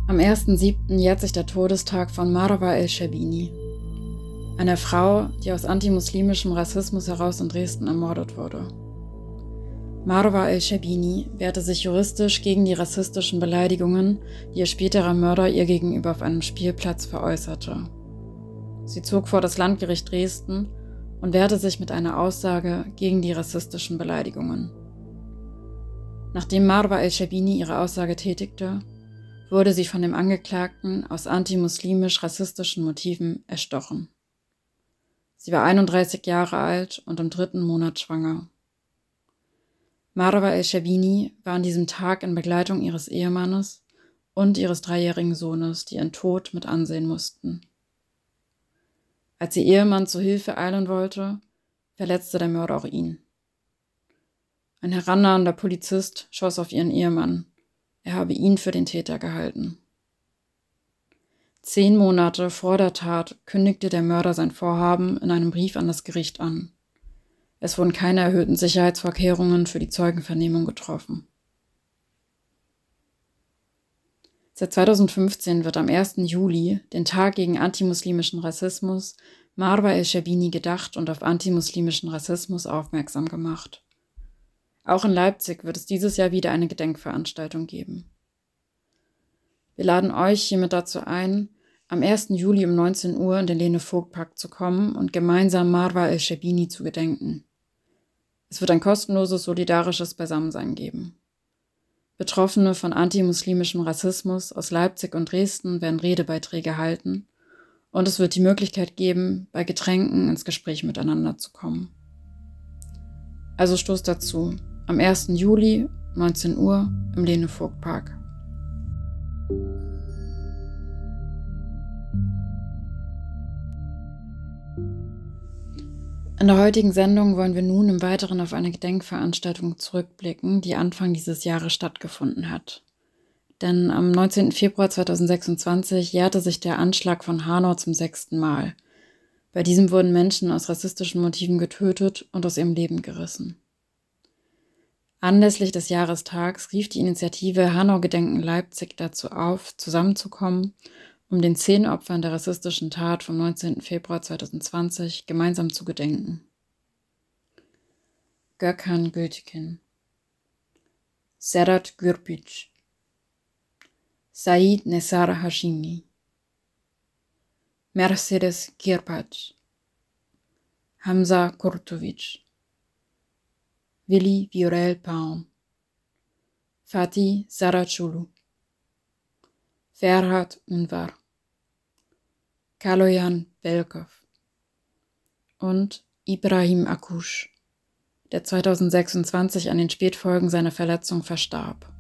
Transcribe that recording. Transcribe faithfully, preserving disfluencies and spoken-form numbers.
Am ersten siebten jährt sich der Todestag von Marwa El-Sherbini, einer Frau, die aus antimuslimischem Rassismus heraus in Dresden ermordet wurde. Marwa El-Sherbini wehrte sich juristisch gegen die rassistischen Beleidigungen, die ihr späterer Mörder ihr gegenüber auf einem Spielplatz veräußerte. Sie zog vor das Landgericht Dresden und wehrte sich mit einer Aussage gegen die rassistischen Beleidigungen. Nachdem Marwa El-Sherbini ihre Aussage tätigte, wurde sie von dem Angeklagten aus antimuslimisch-rassistischen Motiven erstochen. Sie war einunddreißig Jahre alt und im dritten Monat schwanger. Marwa El-Sherbini war an diesem Tag in Begleitung ihres Ehemannes und ihres dreijährigen Sohnes, die ihren Tod mit ansehen mussten. Als ihr Ehemann zu Hilfe eilen wollte, verletzte der Mörder auch ihn. Ein herannahender Polizist schoss auf ihren Ehemann. Er habe ihn für den Täter gehalten. Zehn Monate vor der Tat kündigte der Mörder sein Vorhaben in einem Brief an das Gericht an. Es wurden keine erhöhten Sicherheitsvorkehrungen für die Zeugenvernehmung getroffen. Seit zweitausendfünfzehn wird am ersten Juli, den Tag gegen antimuslimischen Rassismus, Marwa El-Sherbini gedacht und auf antimuslimischen Rassismus aufmerksam gemacht. Auch in Leipzig wird es dieses Jahr wieder eine Gedenkveranstaltung geben. Wir laden euch hiermit dazu ein, am ersten Juli um neunzehn Uhr in den Lene-Vogt-Park zu kommen und gemeinsam Marwa El-Sherbini zu gedenken. Es wird ein kostenloses, solidarisches Beisammensein geben. Betroffene von antimuslimischem Rassismus aus Leipzig und Dresden werden Redebeiträge halten und es wird die Möglichkeit geben, bei Getränken ins Gespräch miteinander zu kommen. Also stoßt dazu, am ersten Juli, neunzehn Uhr, im Lene-Vogt-Park. In der heutigen Sendung wollen wir nun im Weiteren auf eine Gedenkveranstaltung zurückblicken, die Anfang dieses Jahres stattgefunden hat. Denn am neunzehnten Februar zweitausendsechsundzwanzig jährte sich der Anschlag von Hanau zum sechsten Mal. Bei diesem wurden Menschen aus rassistischen Motiven getötet und aus ihrem Leben gerissen. Anlässlich des Jahrestags rief die Initiative Hanau Gedenken Leipzig dazu auf, zusammenzukommen, um den zehn Opfern der rassistischen Tat vom neunzehnten Februar zweitausendzwanzig gemeinsam zu gedenken. Gökhan Gültekin, Serhat Gürpic, Said Nesar Hashimi, Mercedes Kirpac, Hamza Kurtovic, Willi Viorel Paun, Fatih Saraculu, Ferhat Unvar, Kaloyan Belkov und Ibrahim Akush, der zweitausendsechsundzwanzig an den Spätfolgen seiner Verletzung verstarb.